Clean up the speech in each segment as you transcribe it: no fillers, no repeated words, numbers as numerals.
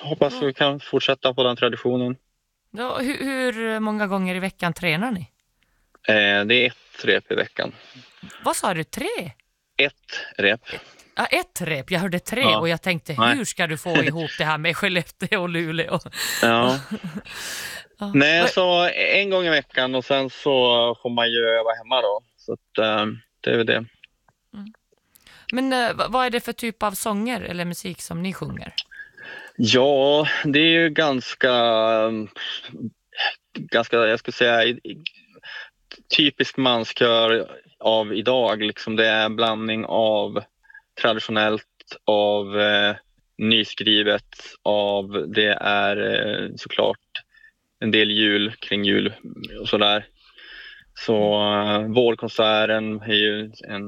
hoppas vi kan fortsätta på den traditionen. Ja, hur många gånger i veckan tränar ni? Det är 1 rep i veckan. Vad sa du, 3? 1 rep. Ja, 1 rep. Jag hörde 3 Ja. och jag tänkte, Nej. hur ska du få ihop det här med Skellefteå och Luleå? Ja. Ja. Nej, så 1 gång i veckan och sen så får man ju öva hemma då. Så att, det är väl det. Men vad är det för typ av sånger eller musik som ni sjunger? Ja, det är ju ganska jag skulle säga typisk manskör av idag. Liksom det är en blandning av traditionellt, av nyskrivet, av det är såklart en del kring jul och sådär. Så vårkonserten är ju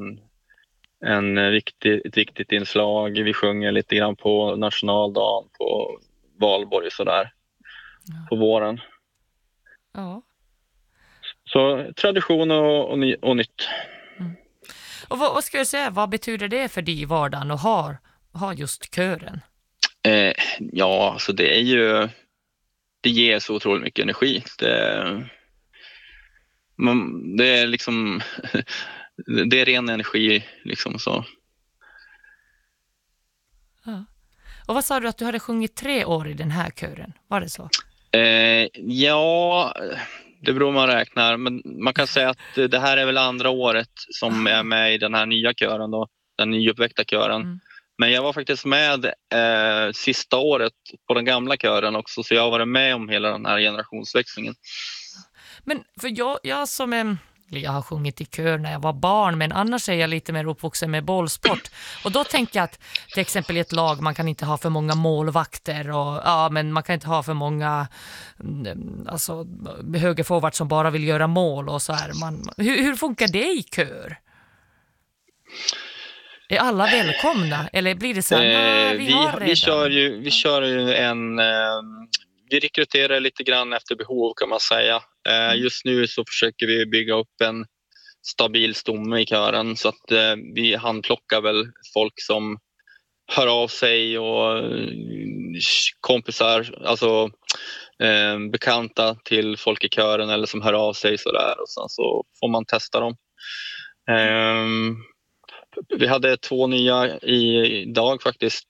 ett viktigt inslag. Vi sjunger lite grann på nationaldagen, på valborg och sådär på våren. Ja. Så tradition och nytt. Och vad ska jag säga, vad betyder det för dig i vardagen att ha just kören? Ja, alltså det ger så otroligt mycket energi. Det är liksom det är ren energi liksom så. Ja. Och vad sa du att du hade sjungit 3 år i den här kören? Var det så? Ja, det beror man räknar. Men man kan säga att det här är väl andra året som är med i den här nya kören då. Den nyuppväckta kören. Men jag var faktiskt med sista året på den gamla kören också. Så jag har varit med om hela den här generationsväxlingen. Men för jag har sjungit i kör när jag var barn, men annars är jag lite mer uppvuxen med bollsport. Och då tänker jag att till exempel i ett lag man kan inte ha för många målvakter men man kan inte ha för många högerforwards som bara vill göra mål och så här. Hur funkar det i kör? Är alla välkomna eller blir det så här? Vi rekryterar lite grann efter behov kan man säga. Just nu så försöker vi bygga upp en stabil stomme i kören så att vi handplockar väl folk som hör av sig och kompisar, alltså bekanta till folk i kören eller som hör av sig sådär och sen så får man testa dem. Vi hade 2 nya idag faktiskt.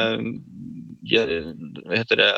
Vad heter det?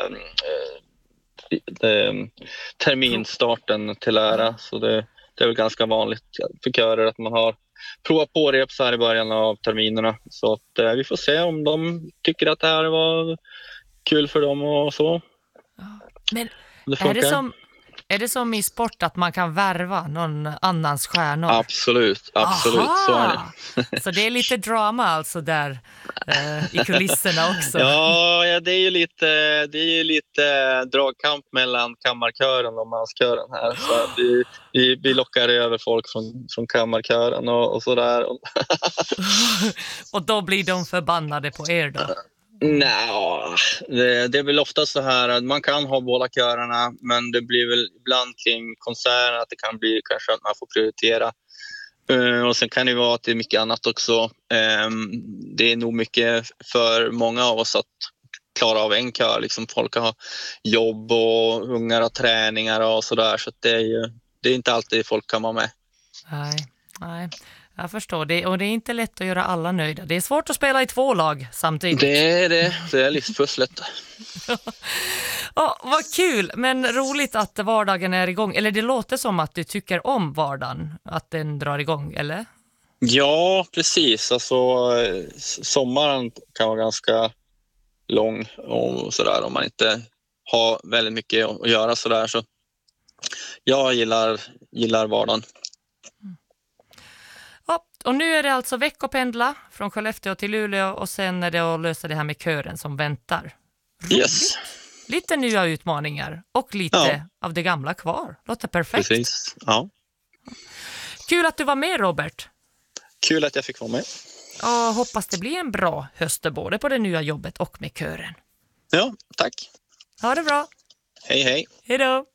Terminstarten till ära. Så det är väl ganska vanligt för körer att man har provat på rep så här i början av terminerna. Så att vi får se om de tycker att det här var kul för dem och så. Men är det som i sport att man kan värva någon annans stjärnor? Absolut. Aha! Så är det. Så det är lite drama alltså där i kulisserna också. Ja, det är ju lite dragkamp mellan kammarkören och manskören här. Så vi lockar över folk från kammarkören och sådär. Och då blir de förbannade på er då? Nej, det är väl ofta så här att man kan ha båda körerna, men det blir väl ibland kring konserten att det kan bli kanske att man får prioritera. Och sen kan det vara att det är mycket annat också. Det är nog mycket för många av oss att klara av en kör. Liksom folk har jobb och ungar och träningar och sådär. Så att det är inte alltid folk kan vara med. Nej. Jag förstår det, och det är inte lätt att göra alla nöjda. Det är svårt att spela i 2 lag samtidigt. Det är livspusslet. Ja, vad kul, men roligt att vardagen är igång. Eller det låter som att du tycker om vardagen, att den drar igång, eller? Ja, precis. Alltså, sommaren kan vara ganska lång och sådär om man inte har väldigt mycket att göra sådär. Så jag gillar vardagen. Ja, och nu är det alltså veckopendla från Skellefteå till Luleå och sen är det att lösa det här med kören som väntar. Roligt. Yes. Lite nya utmaningar och lite av det gamla kvar. Låter perfekt. Precis, ja. Kul att du var med, Robert. Kul att jag fick vara med. Och hoppas det blir en bra höst både på det nya jobbet och med kören. Ja, tack. Ha det bra. Hej, hej. Hej då.